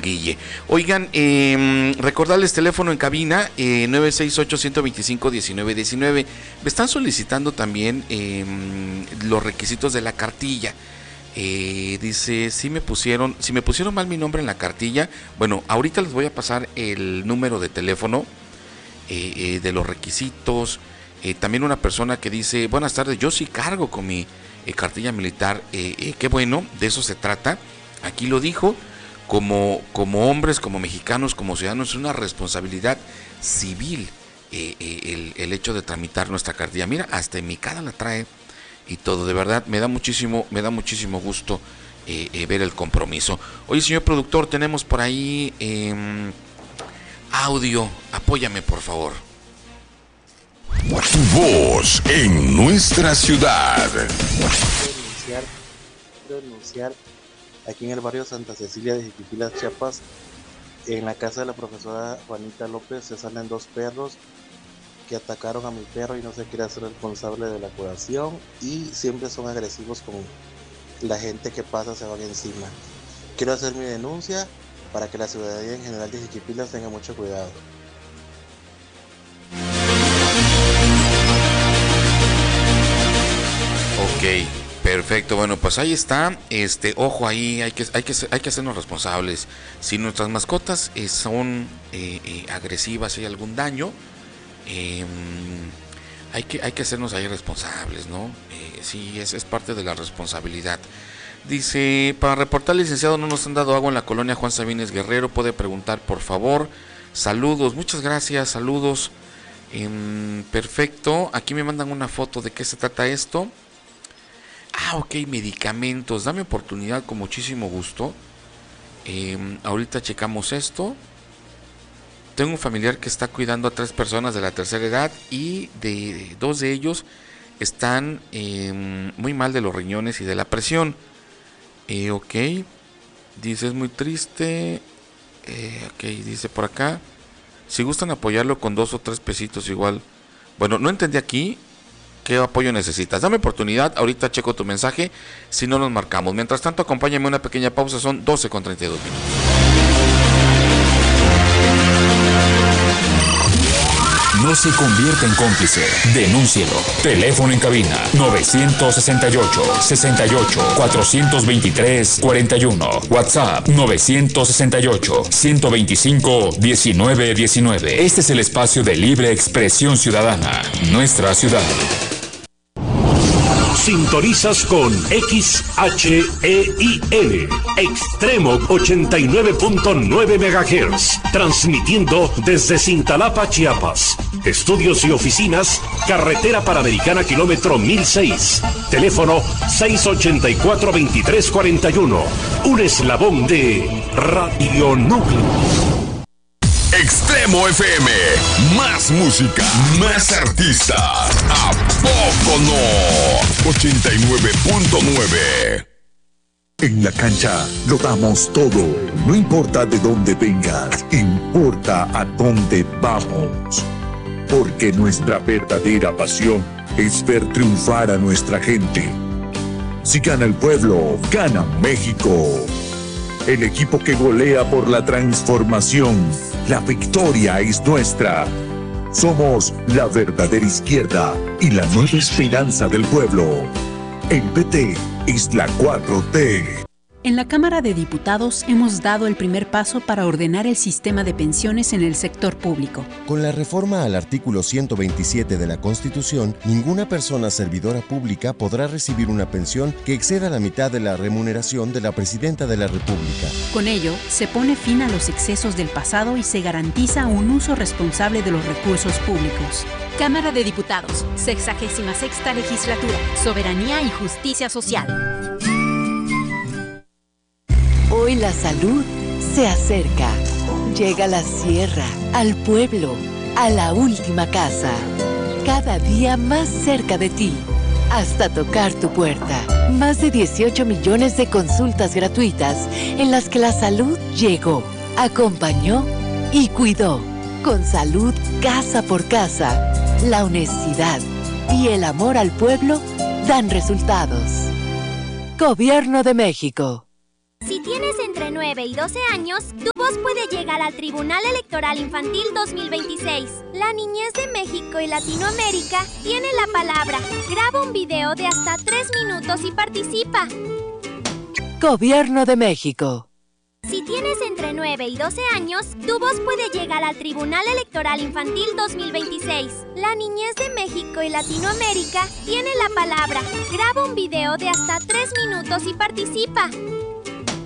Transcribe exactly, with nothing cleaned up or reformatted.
Guille. Oigan, eh, recordarles teléfono en cabina, eh, nueve seis ocho, uno dos cinco, uno nueve uno nueve. Me están solicitando también eh, los requisitos de la cartilla. Eh, dice, si me pusieron, si me pusieron mal mi nombre en la cartilla, bueno, ahorita les voy a pasar el número de teléfono eh, eh, de los requisitos. Eh, también una persona que dice, buenas tardes, yo sí cargo con mi eh, cartilla militar, eh, eh, qué bueno, de eso se trata. Aquí lo dijo, como, como hombres, como mexicanos, como ciudadanos, es una responsabilidad civil eh, eh, el, el hecho de tramitar nuestra cartilla. Mira, hasta en mi cara la trae y todo, de verdad, me da muchísimo, me da muchísimo gusto eh, eh, ver el compromiso. Oye, señor productor, tenemos por ahí eh, audio, apóyame por favor. Tu voz en nuestra ciudad. Quiero denunciar, quiero denunciar aquí en el barrio Santa Cecilia de Jiquipilas, Chiapas, en la casa de la profesora Juanita López se salen dos perros que atacaron a mi perro y no se quiere hacer responsable de la curación y siempre son agresivos con la gente que pasa, se van encima. Quiero hacer mi denuncia para que la ciudadanía en general de Jiquipilas tenga mucho cuidado. Ok, perfecto, bueno, pues ahí está, este, ojo ahí, hay que, hay que, hay que hacernos responsables. Si nuestras mascotas eh, son eh, eh, agresivas, hay algún daño, eh, hay que, hay que hacernos ahí responsables, ¿no? Eh, sí, es, es parte de la responsabilidad. Dice, para reportar, licenciado, no nos han dado agua en la colonia Juan Sabines Guerrero, puede preguntar por favor. Saludos, muchas gracias, saludos. Eh, perfecto, aquí me mandan una foto de qué se trata esto. Ah, ok, medicamentos, dame oportunidad con muchísimo gusto. Eh, ahorita checamos esto. Tengo un familiar que está cuidando a tres personas de la tercera edad y de, de dos de ellos están eh, muy mal de los riñones y de la presión. Eh, ok, dice, es muy triste. Eh, ok, dice por acá, si gustan apoyarlo con dos o tres pesitos igual. Bueno, no entendí aquí qué apoyo necesitas. Dame oportunidad, ahorita checo tu mensaje, si no nos marcamos. Mientras tanto, acompáñame a una pequeña pausa, son doce con treinta y dos minutos. No se convierta en cómplice. Denúncielo. Teléfono en cabina nueve seis ocho, sesenta y ocho, cuatrocientos veintitrés, cuarenta y uno. WhatsApp nueve seis ocho, ciento veinticinco, diecinueve diecinueve. Este es el espacio de libre expresión ciudadana. Nuestra ciudad. Sintonizas con X H E I L, Extremo ochenta y nueve punto nueve megahertz, transmitiendo desde Cintalapa, Chiapas. Estudios y oficinas, carretera Panamericana, kilómetro mil seis. Teléfono seis ochenta y cuatro, veintitrés cuarenta y uno. Un eslabón de Radio Núcleo. Extremo F M, más música, más artistas. ¿A poco no? ochenta y nueve punto nueve. En la cancha lo damos todo. No importa de dónde vengas, importa a dónde vamos. Porque nuestra verdadera pasión es ver triunfar a nuestra gente. Si gana el pueblo, gana México. El equipo que golea por la transformación. La victoria es nuestra. Somos la verdadera izquierda y la nueva esperanza del pueblo. El P T es la cuatro T. En la Cámara de Diputados hemos dado el primer paso para ordenar el sistema de pensiones en el sector público. Con la reforma al artículo ciento veintisiete de la Constitución, ninguna persona servidora pública podrá recibir una pensión que exceda la mitad de la remuneración de la Presidenta de la República. Con ello, se pone fin a los excesos del pasado y se garantiza un uso responsable de los recursos públicos. Cámara de Diputados, sexagésima sexta legislatura, Soberanía y Justicia Social. Hoy la salud se acerca. Llega a la sierra, al pueblo, a la última casa. Cada día más cerca de ti, hasta tocar tu puerta. Más de dieciocho millones de consultas gratuitas en las que la salud llegó, acompañó y cuidó. Con salud casa por casa, la honestidad y el amor al pueblo dan resultados. Gobierno de México. Si tienes entre nueve y doce años, tu voz puede llegar al Tribunal Electoral Infantil dos mil veintiséis. La niñez de México y Latinoamérica tiene la palabra. Graba un video de hasta tres minutos y participa. Gobierno de México. Si tienes entre nueve y doce años, tu voz puede llegar al Tribunal Electoral Infantil dos mil veintiséis. La niñez de México y Latinoamérica tiene la palabra. Graba un video de hasta tres minutos y participa.